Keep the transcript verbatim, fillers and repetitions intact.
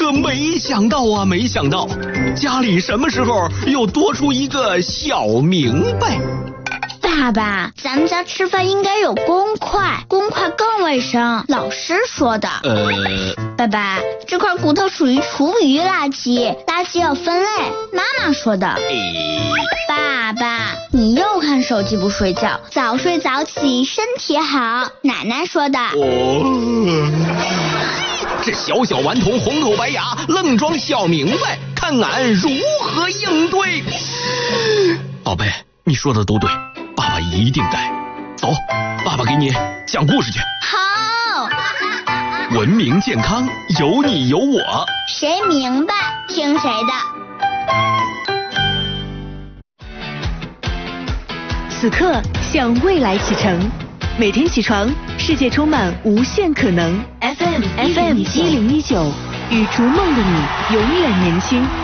可没想到啊，没想到，家里什么时候又多出一个小明白？ 爸爸，咱们家吃饭应该有公筷，公筷更卫生，老师说的。 呃， 爸爸，这块骨头属于厨余垃圾，垃圾要分类，妈妈说的。 诶， 爸爸，你又看手机不睡觉，早睡早起身体好，奶奶说的。 哦，这小小顽童红口白牙，愣装小明白，看俺如何应对。宝贝，你说的都对，爸爸一定改。走，爸爸给你讲故事去。 好， 文明健康有你有我， 谁明白听谁的。 此刻向未来启程，每天起床，世界充满无限可能。F M F M 一零一九，与逐梦的你永远年轻。